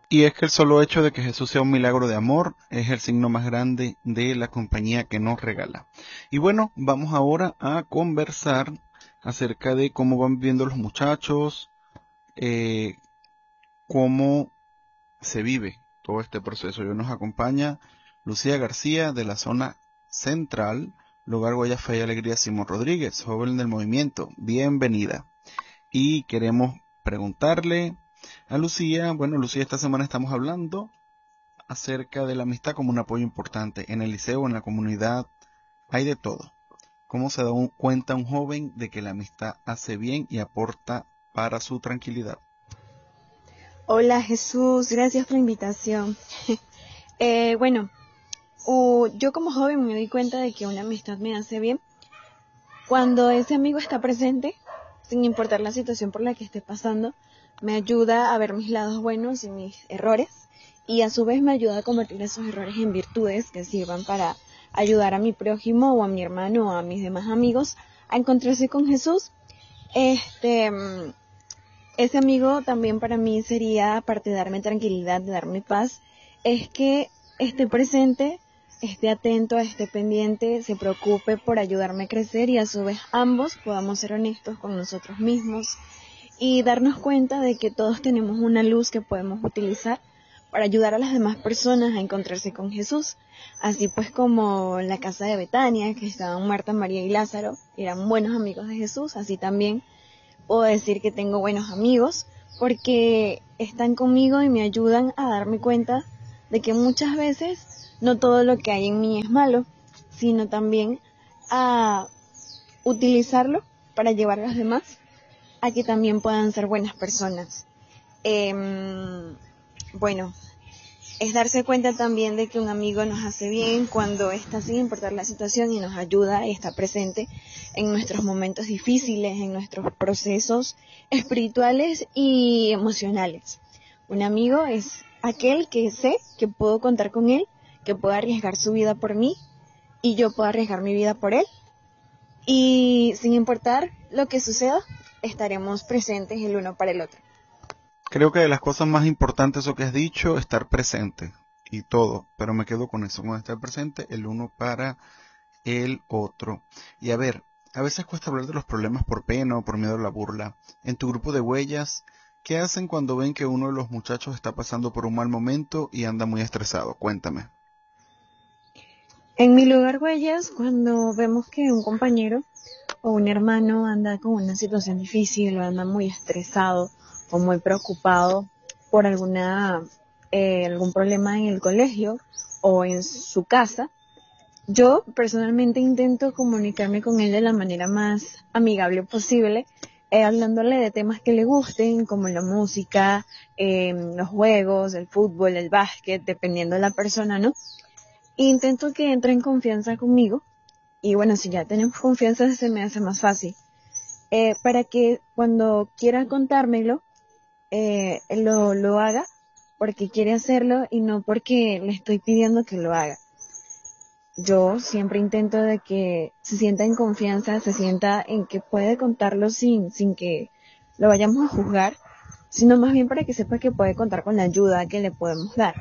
Y es que el solo hecho de que Jesús sea un milagro de amor es el signo más grande de la compañía que nos regala. Y bueno, vamos ahora a conversar acerca de cómo van viviendo los muchachos, eh, cómo se vive todo este proceso. Y hoy nos acompaña Lucía García de la zona central, lugar Guaya Fe y Alegría Simón Rodríguez, joven del movimiento. Bienvenida. Y queremos preguntarle a Lucía, bueno, Lucía, esta semana estamos hablando acerca de la amistad como un apoyo importante. En el liceo, en la comunidad, hay de todo. ¿Cómo se da cuenta un joven de que la amistad hace bien y aporta para su tranquilidad? Hola Jesús, gracias por la invitación. Bueno, yo como joven me doy cuenta de que una amistad me hace bien cuando ese amigo está presente, sin importar la situación por la que esté pasando, me ayuda a ver mis lados buenos y mis errores y a su vez me ayuda a convertir esos errores en virtudes que sirvan para ayudar a mi prójimo o a mi hermano o a mis demás amigos a encontrarse con Jesús. Este, mm, Ese amigo también para mí sería, aparte de darme tranquilidad, de darme paz, es que esté presente, esté atento, esté pendiente, se preocupe por ayudarme a crecer y a su vez ambos podamos ser honestos con nosotros mismos y darnos cuenta de que todos tenemos una luz que podemos utilizar para ayudar a las demás personas a encontrarse con Jesús. Así pues como en la casa de Betania, que estaban Marta, María y Lázaro, eran buenos amigos de Jesús, así también puedo decir que tengo buenos amigos porque están conmigo y me ayudan a darme cuenta de que muchas veces no todo lo que hay en mí es malo, sino también a utilizarlo para llevar a los demás a que también puedan ser buenas personas. Em, bueno, es darse cuenta también de que un amigo nos hace bien cuando está sin importar la situación y nos ayuda y está presente en nuestros momentos difíciles, en nuestros procesos espirituales y emocionales. Un amigo es aquel que sé que puedo contar con él, que puede arriesgar su vida por mí y yo puedo arriesgar mi vida por él. Y sin importar lo que suceda, estaremos presentes el uno para el otro. Creo que de las cosas más importantes, eso que has dicho, estar presente y todo, pero me quedo con eso, con estar presente el uno para el otro. Y a ver, a veces cuesta hablar de los problemas por pena o por miedo a la burla. En tu grupo de huellas, ¿qué hacen cuando ven que uno de los muchachos está pasando por un mal momento y anda muy estresado? Cuéntame. En mi lugar, huellas, cuando vemos que un compañero o un hermano anda con una situación difícil o anda muy estresado o muy preocupado por algún problema en el colegio o en su casa, yo personalmente intento comunicarme con él de la manera más amigable posible, hablándole de temas que le gusten, como la música, los juegos, el fútbol, el básquet, dependiendo de la persona, ¿no? Intento que entre en confianza conmigo y bueno, si ya tenemos confianza se me hace más fácil. Para que cuando quiera contármelo, él lo haga porque quiere hacerlo y no porque le estoy pidiendo que lo haga. Yo siempre intento de que se sienta en confianza, se sienta en que puede contarlo sin que lo vayamos a juzgar, sino más bien para que sepa que puede contar con la ayuda que le podemos dar.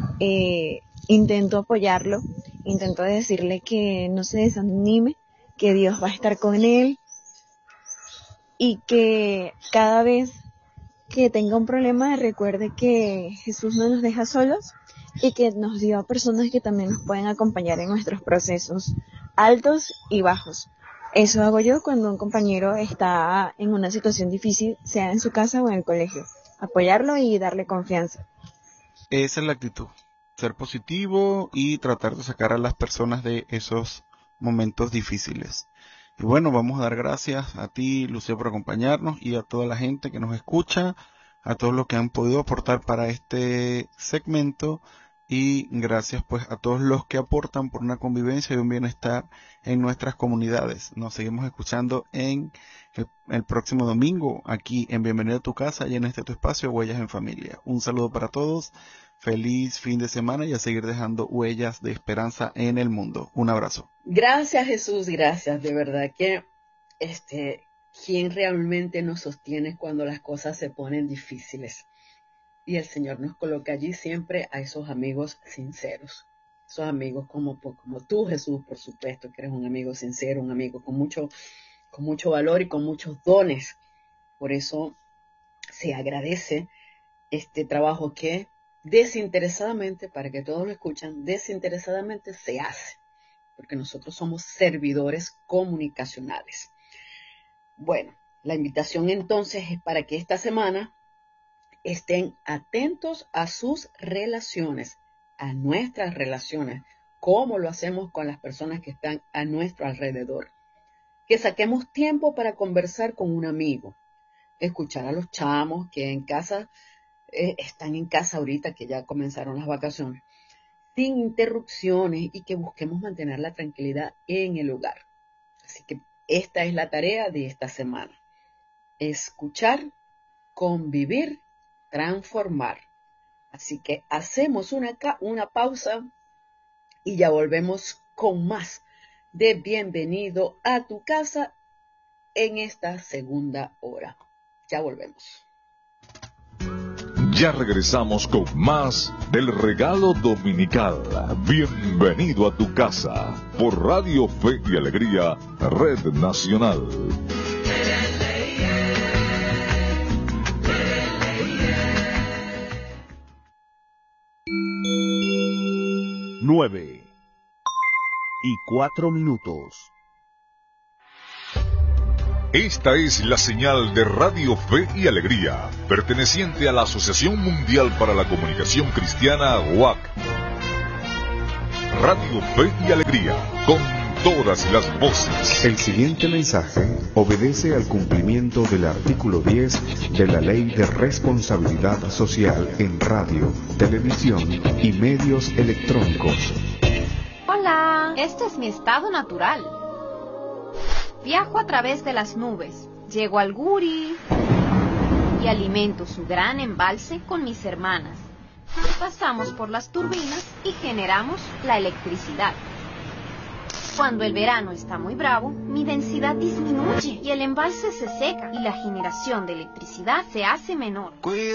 Intento apoyarlo, intento decirle que no se desanime, que Dios va a estar con él y que cada vez que tenga un problema recuerde que Jesús no nos deja solos y que nos dio a personas que también nos pueden acompañar en nuestros procesos altos y bajos. Eso hago yo cuando un compañero está en una situación difícil, sea en su casa o en el colegio. Apoyarlo y darle confianza. Esa es la actitud. Ser positivo y tratar de sacar a las personas de esos momentos difíciles. Y bueno, vamos a dar gracias a ti, Lucía, por acompañarnos y a toda la gente que nos escucha, a todos los que han podido aportar para este segmento y gracias pues a todos los que aportan por una convivencia y un bienestar en nuestras comunidades. Nos seguimos escuchando en el próximo domingo aquí en Bienvenido a tu casa y en este tu espacio Huellas en Familia. Un saludo para todos, feliz fin de semana y a seguir dejando huellas de esperanza en el mundo. Un abrazo. Gracias Jesús, gracias, de verdad que este, ¿quién realmente nos sostiene cuando las cosas se ponen difíciles? y el Señor nos coloca allí siempre a esos amigos sinceros. Esos amigos como tú, Jesús, por supuesto, que eres un amigo sincero, un amigo con mucho valor y con muchos dones. Por eso se agradece este trabajo que desinteresadamente, para que todos lo escuchan, desinteresadamente se hace, porque nosotros somos servidores comunicacionales. Bueno, la invitación entonces es para que esta semana estén atentos a sus relaciones, a nuestras relaciones, cómo lo hacemos con las personas que están a nuestro alrededor. Que saquemos tiempo para conversar con un amigo, escuchar a los chamos que en casa están en casa ahorita, que ya comenzaron las vacaciones, sin interrupciones, y que busquemos mantener la tranquilidad en el hogar. Así que esta es la tarea de esta semana: escuchar, convivir, transformar. Así que hacemos una pausa y ya volvemos con más de Bienvenido a tu casa en esta segunda hora. Ya volvemos. Ya regresamos con más del regalo dominical. Bienvenido a tu casa por Radio Fe y Alegría, Red Nacional. 9:04. Esta es la señal de Radio Fe y Alegría, perteneciente a la Asociación Mundial para la Comunicación Cristiana, WAC. Radio Fe y Alegría, con todas las voces. El siguiente mensaje obedece al cumplimiento del artículo 10 de la Ley de Responsabilidad Social en Radio, Televisión y Medios Electrónicos. Hola, este es mi estado natural. Viajo a través de las nubes, llego al Guri y alimento su gran embalse con mis hermanas. Pasamos por las turbinas y generamos la electricidad. Cuando el verano está muy bravo, mi densidad disminuye y el embalse se seca y la generación de electricidad se hace menor.